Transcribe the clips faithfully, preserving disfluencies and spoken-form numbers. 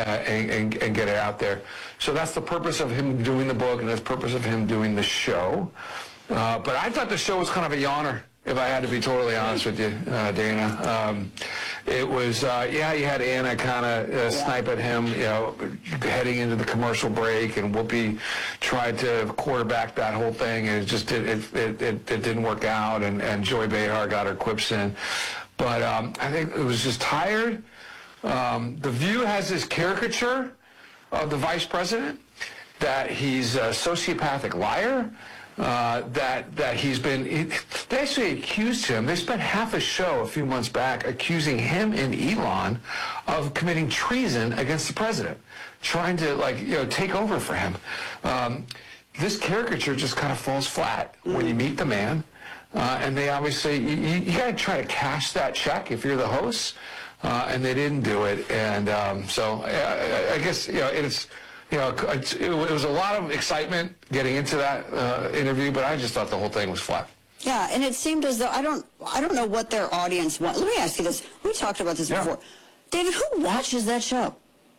and, and, and get it out there. So that's the purpose of him doing the book, and that's the purpose of him doing the show. Uh, but I thought the show was kind of a yawner, if I had to be totally honest with you, uh, Dana. Um, it was, uh, yeah, you had Anna kind of uh, yeah. snipe at him, you know, heading into the commercial break, and Whoopi tried to quarterback that whole thing, and it just did, it, it, it, it didn't work out, and, and Joy Behar got her quips in. But um, I think it was just tired. Um, the View has this caricature of the vice president, that he's a sociopathic liar, uh, that that he's been, he, they actually accused him, they spent half a show a few months back accusing him and Elon of committing treason against the president, trying to, like, you know, take over for him. Um, this caricature just kind of falls flat when you meet the man, uh, and they obviously, you, you got to try to cash that check if you're the host, uh, and they didn't do it, and um, so I, I guess, you know, it's, You know, it, it was a lot of excitement getting into that uh, interview, but I just thought the whole thing was flat. Yeah, and it seemed as though, I don't I don't know what their audience wants. Let me ask you this. We talked about this yeah. before. David, who watches that show?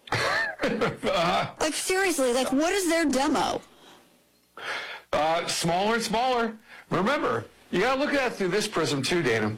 uh, like, seriously, like, what is their demo? Uh, smaller and smaller. Remember, you got to look at it through this prism, too, Dana.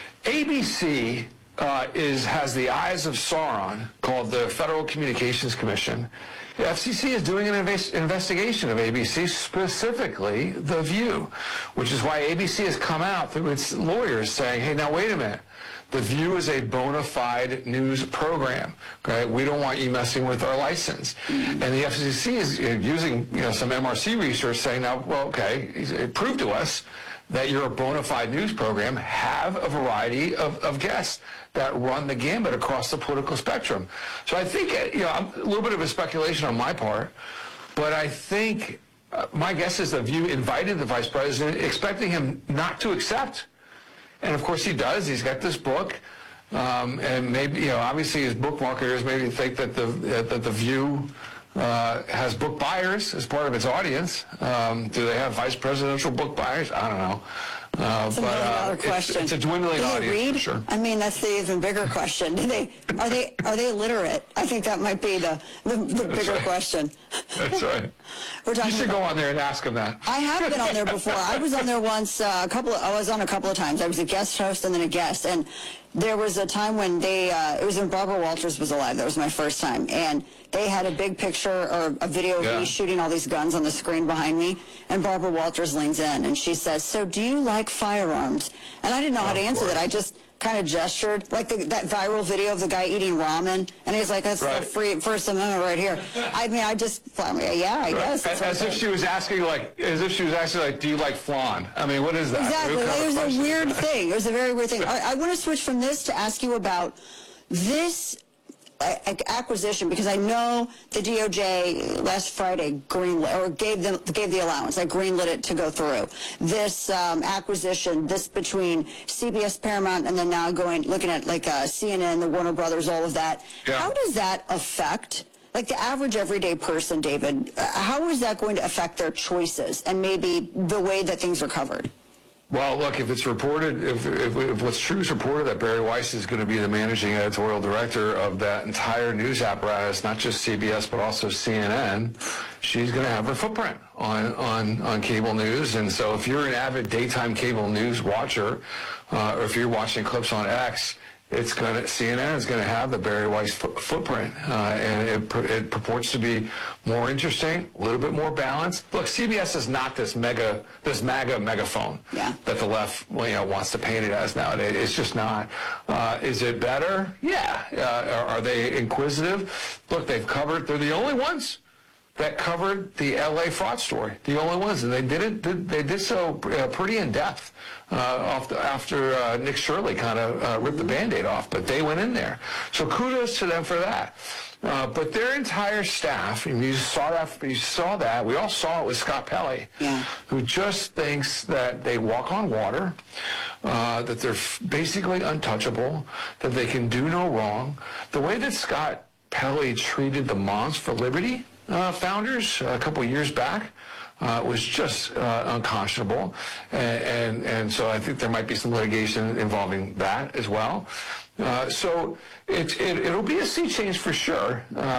A B C uh, is has the eyes of Sauron, called the Federal Communications Commission. The F C C is doing an invest investigation of A B C, specifically The View, which is why A B C has come out through its lawyers saying, hey, now wait a minute. The View is a bona fide news program. Okay, we don't want you messing with our license. Mm-hmm. And the F C C is using, you know, some M R C research saying, now, well, okay, prove to us that you're a bona fide news program, have a variety of, of guests that run the gambit across the political spectrum. So I think, you know, a little bit of a speculation on my part, but I think uh, my guess is The View invited the vice president, expecting him not to accept. And of course he does. He's got this book. Um, and maybe, you know, obviously his book marketers maybe think that the, uh, that the View Uh, has book buyers as part of its audience. Um, do they have vice presidential book buyers? I don't know. Uh, it's a but uh, question. It's, it's a dwindling do they audience. read? For sure. I mean, that's the even bigger question. Do they are they are they literate? I think that might be the the, the bigger right. question. That's right. We're talking you should about, go on there and ask them that. I have been on there before. I was on there once. Uh, a couple. Of, I was on a couple of times. I was a guest host and then a guest. And there was a time when they. Uh, it was when Barbara Walters was alive. That was my first time. And they had a big picture or a video of yeah. me shooting all these guns on the screen behind me. And Barbara Walters leans in and she says, "So do you like firearms?" And I didn't know oh, how to answer that. I just kind of gestured, like the, that viral video of the guy eating ramen, and he's like, "That's right. the free First Amendment right here." I mean, I just, I mean, yeah, I right. guess. As, as if she was asking, like, as if she was asking, like, "Do you like flan?" I mean, what is that? Exactly. Like, it was a weird thing. It was a very weird thing. I, I want to switch from this to ask you about this acquisition, because I know the D O J last Friday greenlit or gave them gave the allowance. I greenlit it to go through this um, acquisition. This between C B S, Paramount, and then now going looking at like uh, C N N, the Warner Brothers, all of that. Yeah. How does that affect like the average everyday person, David? Uh, how is that going to affect their choices and maybe the way that things are covered? Well, look, if it's reported, if, if, if what's true is reported that Bari Weiss is going to be the managing editorial director of that entire news apparatus, not just C B S, but also C N N, she's going to have her footprint on, on, on cable news. And so if you're an avid daytime cable news watcher, uh, or if you're watching clips on X, it's going to, C N N is going to have the Bari Weiss fo footprint, uh, and it, it purports to be more interesting, a little bit more balanced. Look, C B S is not this mega, this MAGA megaphone yeah. that the left, well, you know, wants to paint it as nowadays. It's just not. Uh, is it better? Yeah. Uh, are, are they inquisitive? Look, they've covered. They're the only ones that covered the L A fraud story. The only ones, and they did it. Did, they did so uh, pretty in depth. Uh, after, after uh, Nick Shirley kind of uh, ripped the Band-Aid off, but they went in there. So kudos to them for that. Uh, but their entire staff, and you saw that, you saw that, we all saw it with Scott Pelley, yeah. who just thinks that they walk on water, uh, that they're basically untouchable, that they can do no wrong. The way that Scott Pelley treated the Moms for Liberty uh, founders a couple years back, Uh, was just uh, unconscionable, and, and and so I think there might be some litigation involving that as well. Uh, so it, it it'll be a sea change for sure. Uh,